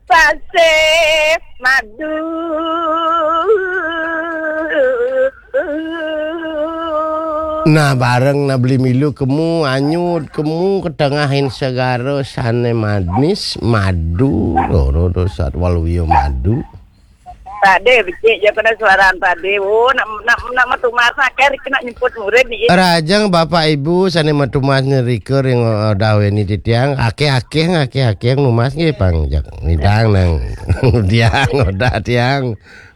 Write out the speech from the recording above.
Pase madu Nah bareng na beli milu kemu anyut kemu ketengahin segaro sane manis madu loro dosat waluyo madu Pade becik je kena suaraan pade. Oh nak metu masa ker kena nyemput murid ni. Rajang bapak ibu sane metu mas nyeriker yang daweni di tiang akeh numas nggih Bang Jak nidang nang tiang odah tiang